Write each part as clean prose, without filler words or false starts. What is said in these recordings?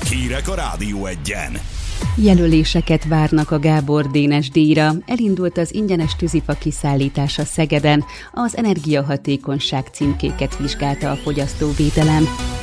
Hírek a Rádió Egyen. Jelöléseket várnak a Gábor Dénes díjra. Elindult az ingyenes tűzifa kiszállítása Szegeden. Az energiahatékonyság címkéket vizsgálta a fogyasztóvédelem.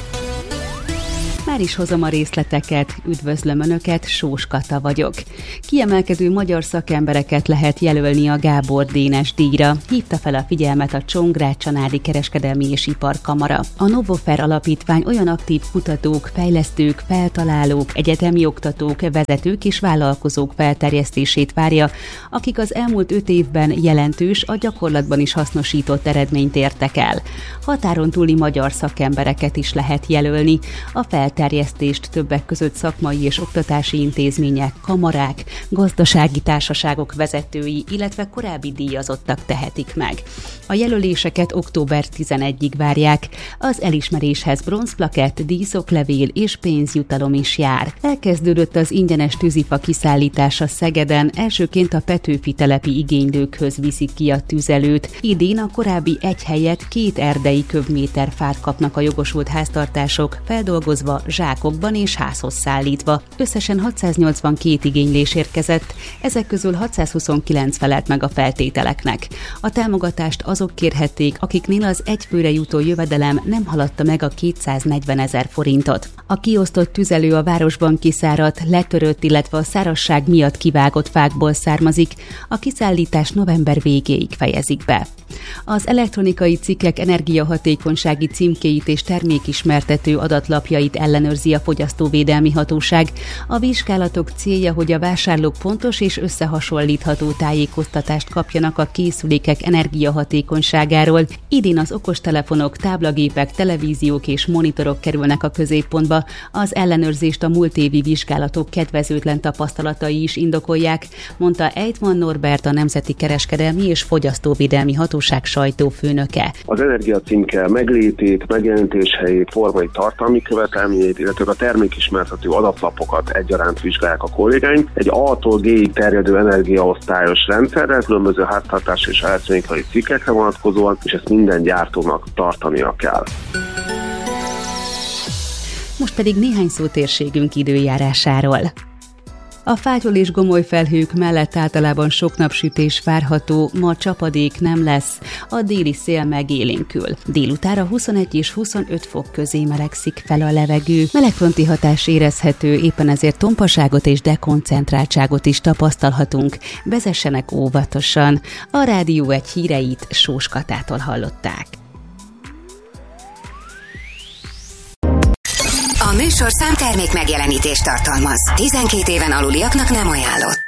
Már is hozom a részleteket, üdvözlöm Önöket, Sós Kata vagyok. Kiemelkedő magyar szakembereket lehet jelölni a Gábor Dénes díjra. Hívta fel a figyelmet a Csongrád-Csanádi Kereskedelmi és Iparkamara. A Novofer Alapítvány olyan aktív kutatók, fejlesztők, feltalálók, egyetemi oktatók, vezetők és vállalkozók felterjesztését várja, akik az elmúlt 5 évben jelentős, a gyakorlatban is hasznosított eredményt értek el. Határon túli magyar szakembereket is lehet jelölni. A felterjesztést többek között szakmai és oktatási intézmények, kamarák, gazdasági társaságok vezetői, illetve korábbi díjazottak tehetik meg. A jelöléseket október 11-ig várják. Az elismeréshez bronzplakett, díszoklevél és pénzjutalom is jár. Elkezdődött az ingyenes tűzifa kiszállítása Szegeden, elsőként a Petőfi telepi igénylőkhöz viszik ki a tüzelőt. Idén a korábbi egy helyett 2 erdei köbméter fát kapnak a jogosult háztartások, feldolgozva, zsákokban és házhoz szállítva. Összesen 682 igénylés érkezett, ezek közül 629 felelt meg a feltételeknek. A támogatást azok kérhették, akiknél az egyfőre jutó jövedelem nem haladta meg a 240 000 forintot. A kiosztott tüzelő a városban kiszáradt, letörött, illetve a szárazság miatt kivágott fákból származik. A kiszállítás november végéig fejezik be. Az elektronikai cikkek energiahatékonysági címkéit és termékismertető adatlapjait ellenőrzi a Fogyasztóvédelmi Hatóság. A vizsgálatok célja, hogy a vásárlók pontos és összehasonlítható tájékoztatást kapjanak a készülékek energiahatékonyságáról. Idén az okostelefonok, táblagépek, televíziók és monitorok kerülnek a középpontba. Az ellenőrzést a múlt évi vizsgálatok kedvezőtlen tapasztalatai is indokolják, mondta Ejtman Norbert, a Nemzeti Kereskedelmi és Fogyasztóvédelmi Hatóság sajtófőnöke. Az energiacímke meglétét, megjelenítéshelyét, formai tartalmi követelményeit, illetve a termékismertető adatlapokat egyaránt vizsgálják a kollégáink. Egy A-tól G-ig terjedő energiaosztályos rendszerrel, különböző háztartási és elektronikai cikkekre vonatkozóan, és ezt minden gyártónak tartania kell. Most pedig néhány szó térségünk időjárásáról. A fátyol és gomoly felhők mellett általában sok napsütés várható, ma csapadék nem lesz, a déli szél megélénkül. Délutára 21 és 25 fok közé melegszik fel a levegő. Melegfronti hatás érezhető, éppen ezért tompaságot és dekoncentráltságot is tapasztalhatunk. Vezessenek óvatosan. A Rádió Egy híreit Sós Katától hallották. A műsorszám termék megjelenítést tartalmaz. 12 éven aluliaknak nem ajánlott.